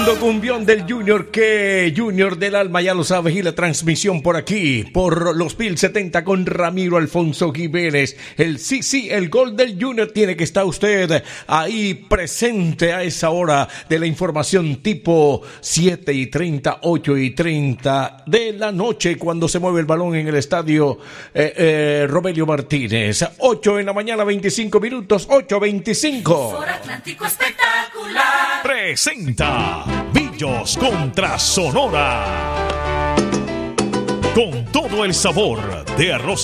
Tremendo cumbión del Junior, que Junior del alma, ya lo sabes, y la transmisión por aquí, por los 1070 con Ramiro Alfonso Jiménez. El gol del Junior, tiene que estar usted ahí presente a esa hora de la información, tipo 7:30, 8:30 de la noche, cuando se mueve el balón en el estadio Romelio Martínez. 8 en la mañana, 25 minutos, 8:25. Atlántico Espectacular presenta Millos contra Sonora, con todo el sabor de arroz